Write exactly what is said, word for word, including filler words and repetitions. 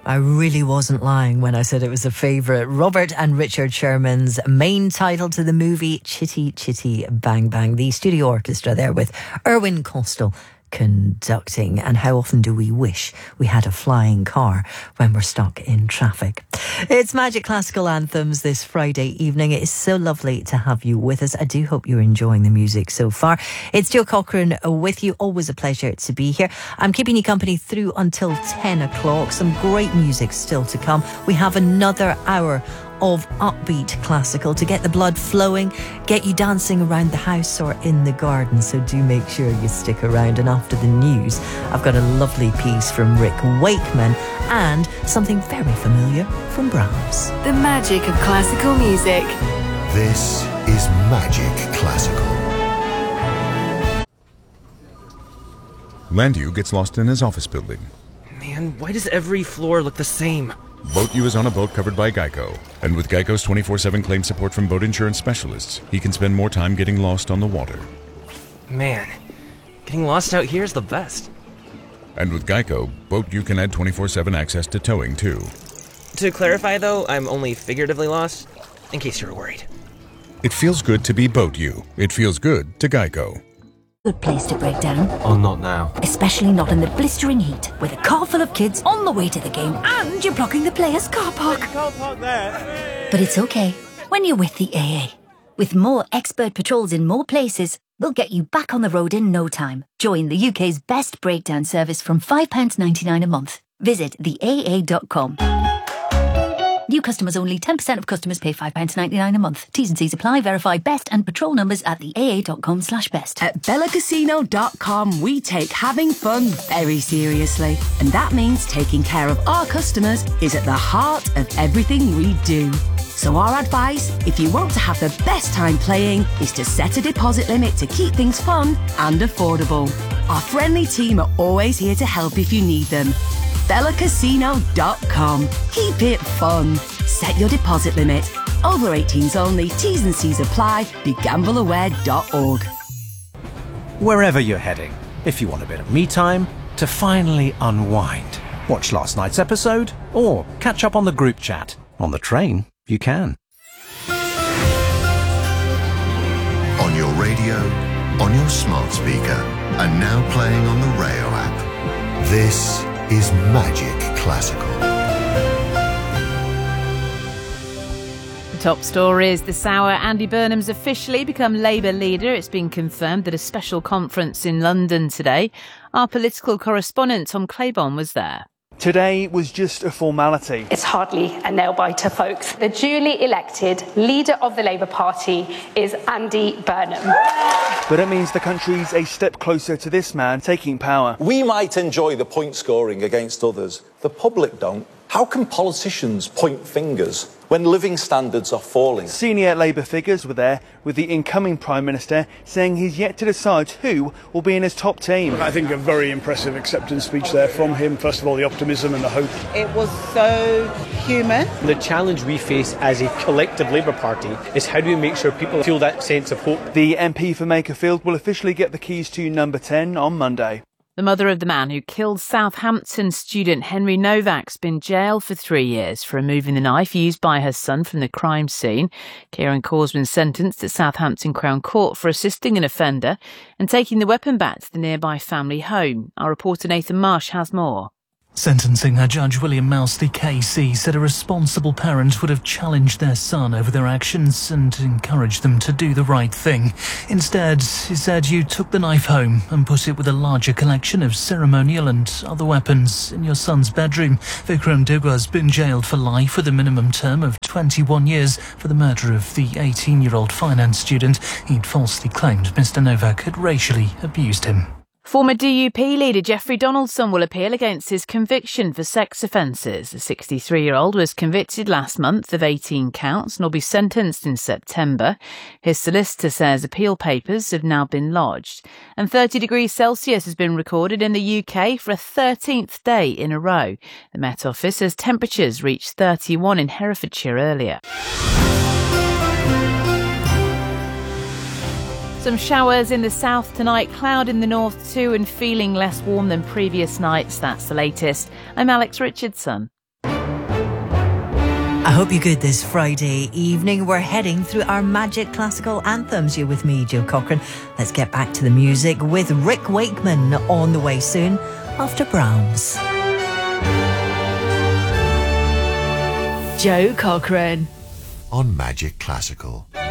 I really wasn't lying when I said it was a favourite. Robert and Richard Sherman's main title to the movie, Chitty Chitty Bang Bang. The studio orchestra there with Irwin Costal conducting. And how often do we wish we had a flying car when we're stuck in traffic? It's Magic Classical Anthems this Friday evening. It is so lovely to have you with us. I do hope you're enjoying the music so far. It's Jill Cochran with you. Always a pleasure to be here. I'm keeping you company through until ten o'clock. Some great music still to come. We have another hour of upbeat classical to get the blood flowing, get you dancing around the house or in the garden. So do make sure you stick around. And after the news, I've got a lovely piece from Rick Wakeman and something very familiar from Brahms. The magic of classical music. This is Magic Classical. Landew gets lost in his office building. Man, why does every floor look the same? Boat U is on a boat covered by Geico. And with Geico's twenty-four seven claim support from boat insurance specialists, he can spend more time getting lost on the water. Man, getting lost out here is the best. And with Geico, Boat U can add twenty-four seven access to towing, too. To clarify, though, I'm only figuratively lost, in case you were worried. It feels good to be Boat U. It feels good to Geico. Good place to break down. Oh, not now. Especially not in the blistering heat, with a car full of kids on the way to the game, and you're blocking the players' car park. Car park there. But it's okay when you're with the A A. With more expert patrols in more places, they'll get you back on the road in no time. Join the U K's best breakdown service from five pounds ninety-nine a month. Visit the A A dot com. New customers only. ten percent of customers pay five pounds ninety-nine a month. T's and C's apply. Verify best and patrol numbers at the A A dot com slash best. At Bella Casino dot com, we take having fun very seriously. And that means taking care of our customers is at the heart of everything we do. So our advice, if you want to have the best time playing, is to set a deposit limit to keep things fun and affordable. Our friendly team are always here to help if you need them. Bella Casino dot com. Keep it fun. Set your deposit limit. Over eighteens only. T's and C's apply. Be gamble aware dot org. Wherever you're heading, if you want a bit of me time to finally unwind, watch last night's episode or catch up on the group chat. On the train, you can. On your radio, on your smart speaker, and now playing on the Rayo app. This is Magic Classical. The top stories this hour. Andy Burnham's officially become Labour leader. It's been confirmed at a special conference in London today. Our political correspondent Tom Claiborne was there. Today was just a formality. It's hardly a nail-biter, folks. The duly elected leader of the Labour Party is Andy Burnham. But it means the country's a step closer to this man taking power. We might enjoy the point scoring against others. The public don't. How can politicians point fingers when living standards are falling? Senior Labour figures were there, with the incoming Prime Minister saying he's yet to decide who will be in his top team. I think a very impressive acceptance speech there from him. First of all, the optimism and the hope. It was so human. The challenge we face as a collective Labour Party is how do we make sure people feel that sense of hope. The M P for Makerfield will officially get the keys to number ten on Monday. The mother of the man who killed Southampton student Henry Novak's been jailed for three years for removing the knife used by her son from the crime scene. Kieran Corsman sentenced at Southampton Crown Court for assisting an offender and taking the weapon back to the nearby family home. Our reporter Nathan Marsh has more. Sentencing her Judge William Mouse, the K C, said a responsible parent would have challenged their son over their actions and encouraged them to do the right thing. Instead, he said you took the knife home and put it with a larger collection of ceremonial and other weapons in your son's bedroom. Vikram Dugwa has been jailed for life with a minimum term of twenty-one years for the murder of the eighteen-year-old finance student. He'd falsely claimed Mister Novak had racially abused him. Former D U P leader Jeffrey Donaldson will appeal against his conviction for sex offences. The sixty-three-year-old was convicted last month of eighteen counts and will be sentenced in September. His solicitor says appeal papers have now been lodged. And thirty degrees Celsius has been recorded in the U K for a thirteenth day in a row. The Met Office says temperatures reached thirty-one in Herefordshire earlier. Some showers in the south tonight, cloud in the north too, and feeling less warm than previous nights. That's the latest. I'm Alex Richardson. I hope you're good this Friday evening. We're heading through our Magic Classical Anthems. You're with me, Joe Cochran. Let's get back to the music with Rick Wakeman on the way soon after Brahms. Joe Cochran on Magic Classical.